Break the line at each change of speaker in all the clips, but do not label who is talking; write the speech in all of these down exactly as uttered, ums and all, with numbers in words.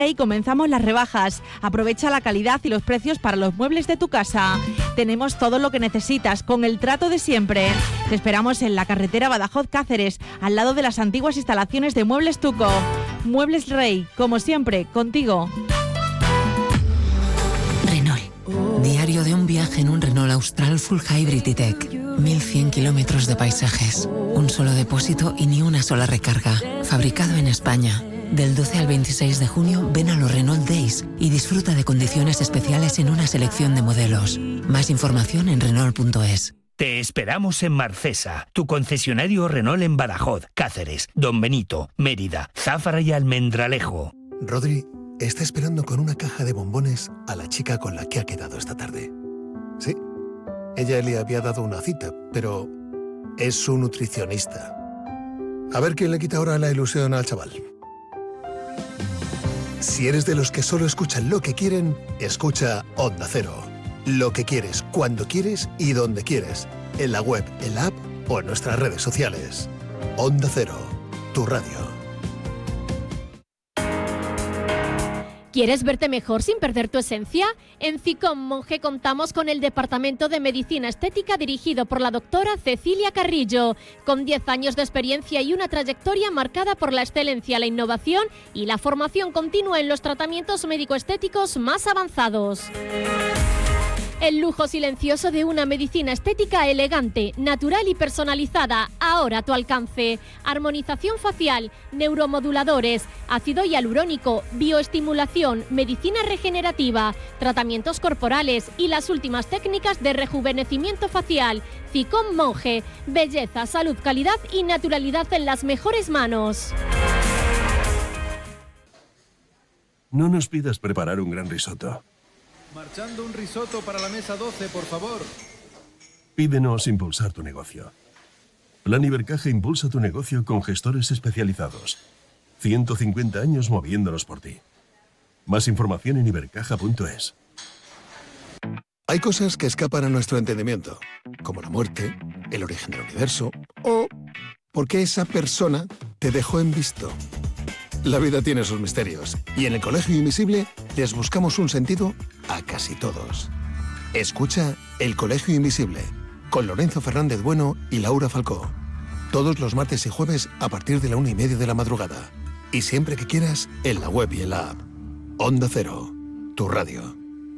Y comenzamos las rebajas. Aprovecha la calidad y los precios para los muebles de tu casa. Tenemos todo lo que necesitas con el trato de siempre. Te esperamos en la carretera Badajoz-Cáceres, al lado de las antiguas instalaciones de Muebles Tuco. Muebles Rey, como siempre, contigo.
Renault. Diario de un viaje en un Renault Austral Full Hybrid E-Tech. mil cien kilómetros de paisajes. Un solo depósito y ni una sola recarga. Fabricado en España. Del doce al veintiséis de junio, ven a los Renault Days y disfruta de condiciones especiales en una selección de modelos. Más información en Renault punto es.
Te esperamos en Marcesa, tu concesionario Renault en Badajoz, Cáceres, Don Benito, Mérida, Záfara y Almendralejo.
Rodri está esperando con una caja de bombones a la chica con la que ha quedado esta tarde. Sí, ella le había dado una cita, pero es su nutricionista. A ver quién le quita ahora la ilusión al chaval. Si eres de los que solo escuchan lo que quieren, escucha Onda Cero. Lo que quieres, cuando quieres y donde quieres. En la web, en la app o en nuestras redes sociales. Onda Cero, tu radio.
¿Quieres verte mejor sin perder tu esencia? En Cicom Monge contamos con el Departamento de Medicina Estética dirigido por la doctora Cecilia Carrillo, con diez años de experiencia y una trayectoria marcada por la excelencia, la innovación y la formación continua en los tratamientos médico-estéticos más avanzados. El lujo silencioso de una medicina estética elegante, natural y personalizada, ahora a tu alcance. Armonización facial, neuromoduladores, ácido hialurónico, bioestimulación, medicina regenerativa, tratamientos corporales y las últimas técnicas de rejuvenecimiento facial. Cicom Monge, belleza, salud, calidad y naturalidad en las mejores manos.
No nos pidas preparar un gran risotto.
Marchando un risotto para la mesa doce, por favor.
Pídenos impulsar tu negocio. Plan Ibercaja impulsa tu negocio con gestores especializados. ciento cincuenta años moviéndonos por ti. Más información en ibercaja punto es.
Hay cosas que escapan a nuestro entendimiento, como la muerte, el origen del universo o por qué esa persona te dejó en visto. La vida tiene sus misterios y en el Colegio Invisible les buscamos un sentido a casi todos. Escucha El Colegio Invisible con Lorenzo Fernández Bueno y Laura Falcó. Todos los martes y jueves a partir de la una y media de la madrugada. Y siempre que quieras, en la web y en la app. Onda Cero, tu radio.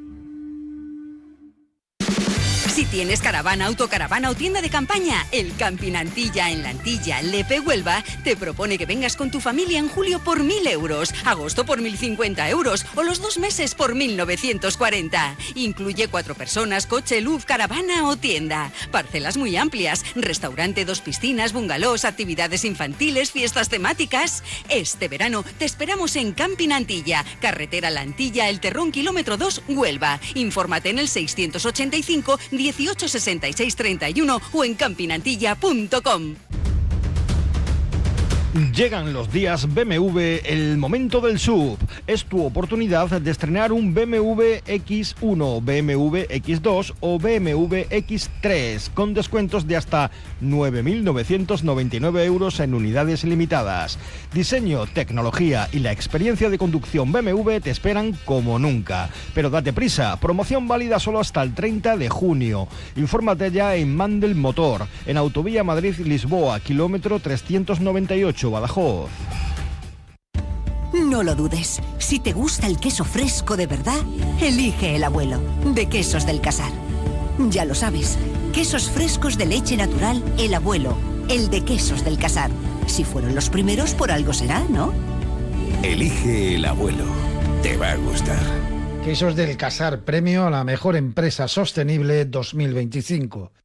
Si tienes caravana, autocaravana o tienda de campaña, el Camping Antilla en la Antilla, Lepe, Huelva, te propone que vengas con tu familia en julio por mil euros, agosto por mil cincuenta euros o los dos meses por mil novecientos cuarenta. Incluye cuatro personas, coche, luz, caravana o tienda. Parcelas muy amplias, restaurante, dos piscinas, bungalows, actividades infantiles, fiestas temáticas. Este verano te esperamos en Camping Antilla, carretera La Antilla, El Terrón, kilómetro dos, Huelva. Infórmate en el seiscientos ochenta y cinco dieciocho sesenta y seis treinta y uno o en campinantilla punto com.
Llegan los días B M W, el momento del S U V. Es tu oportunidad de estrenar un B M W equis uno, B M W equis dos o B M W equis tres con descuentos de hasta nueve mil novecientos noventa y nueve euros en unidades limitadas. Diseño, tecnología y la experiencia de conducción B M W te esperan como nunca. Pero date prisa, promoción válida solo hasta el treinta de junio. Infórmate ya en Mandel Motor, en Autovía Madrid-Lisboa, kilómetro trescientos noventa y ocho, Badajoz.
No lo dudes. Si te gusta el queso fresco de verdad, elige El Abuelo, de Quesos del Casar. Ya lo sabes, quesos frescos de leche natural El Abuelo, el de Quesos del Casar. Si fueron los primeros, por algo será, ¿no?
Elige El Abuelo. Te va a gustar.
Quesos del Casar, premio a la mejor empresa sostenible dos mil veinticinco.